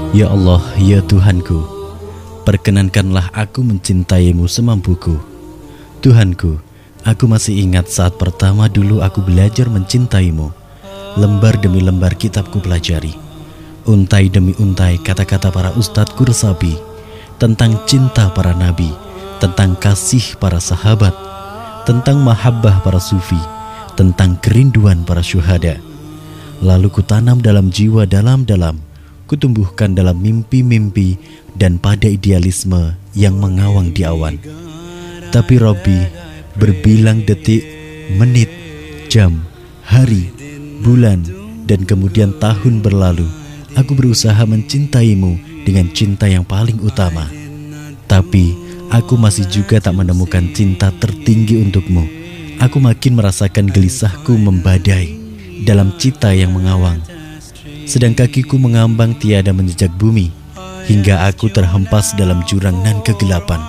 Ya Allah, ya Tuhanku, perkenankanlah aku mencintaimu semampuku. Tuhanku, aku masih ingat saat pertama dulu aku belajar mencintaimu. Lembar demi lembar kitab ku pelajari, untai demi untai kata-kata para ustadzku resapi tentang cinta para nabi, tentang kasih para sahabat, tentang mahabbah para sufi, tentang kerinduan para syuhada. Lalu kutanam dalam jiwa dalam-dalam, kutumbuhkan dalam mimpi-mimpi dan pada idealisme yang mengawang di awan. Tapi Robbi, berbilang detik, menit, jam, hari, bulan, dan kemudian tahun berlalu, aku berusaha mencintaimu dengan cinta yang paling utama. Tapi aku masih juga tak menemukan cinta tertinggi untukmu. Aku makin merasakan gelisahku membadai dalam cita yang mengawang. Sedang kakiku mengambang tiada menjejak bumi, hingga aku terhempas dalam jurang nan kegelapan.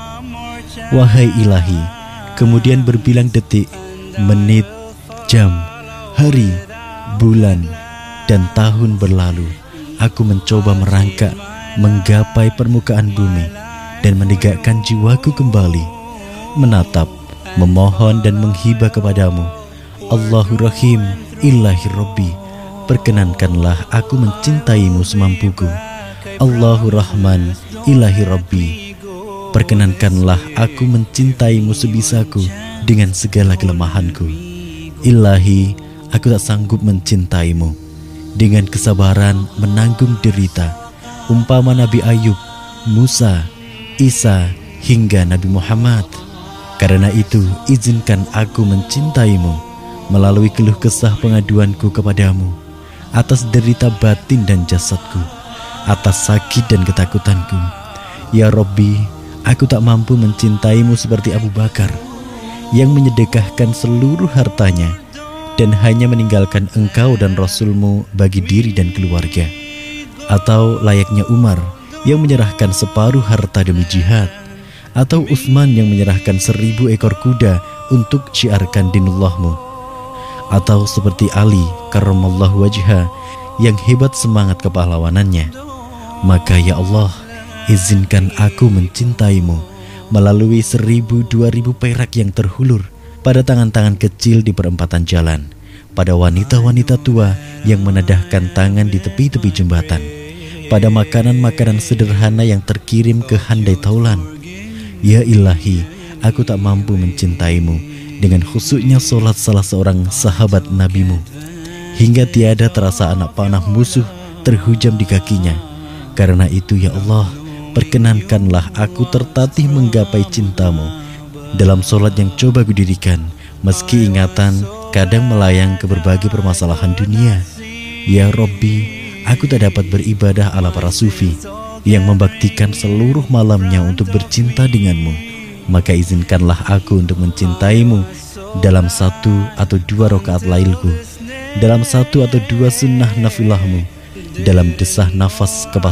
Wahai ilahi, kemudian berbilang detik, menit, jam, hari, bulan, dan tahun berlalu. Aku mencoba merangkak, menggapai permukaan bumi, dan menegakkan jiwaku kembali, menatap, memohon dan menghibah kepadamu. Allahu Rahim, Ilahi Rabbi, perkenankanlah aku mencintaimu semampuku. Allahu Rahman, Ilahi Rabbi, perkenankanlah aku mencintaimu sebisaku dengan segala kelemahanku. Ilahi, aku tak sanggup mencintaimu dengan kesabaran menanggung derita, umpama Nabi Ayub, Musa, Isa, hingga Nabi Muhammad. Karena itu, izinkan aku mencintaimu melalui keluh kesah pengaduanku kepadamu, atas derita batin dan jasadku, atas sakit dan ketakutanku. Ya Rabbi, aku tak mampu mencintaimu seperti Abu Bakar, yang menyedekahkan seluruh hartanya dan hanya meninggalkan engkau dan Rasulmu bagi diri dan keluarga. Atau layaknya Umar, yang menyerahkan separuh harta demi jihad. Atau Utsman yang menyerahkan 1000 ekor kuda untuk syiarkan dinullahmu. Atau seperti Ali karramallahu wajha, yang hebat semangat kepahlawanannya. Maka ya Allah, izinkan aku mencintaimu melalui 1000-2000 perak yang terhulur pada tangan-tangan kecil di perempatan jalan, pada wanita-wanita tua yang menedahkan tangan di tepi-tepi jembatan, pada makanan-makanan sederhana yang terkirim ke handai taulan. Ya Ilahi, aku tak mampu mencintaimu dengan khusyuknya solat salah seorang sahabat nabimu, hingga tiada terasa anak panah musuh terhujam di kakinya. Karena itu ya Allah, perkenankanlah aku tertatih menggapai cintamu dalam solat yang coba kudirikan, meski ingatan kadang melayang ke berbagai permasalahan dunia. Ya Rabbi, aku tak dapat beribadah ala para sufi yang membaktikan seluruh malamnya untuk bercinta denganmu. Maka izinkanlah aku untuk mencintaimu dalam 1 atau 2 rakaat lailku, dalam 1 atau 2 sunnah nafilahmu, dalam desah nafas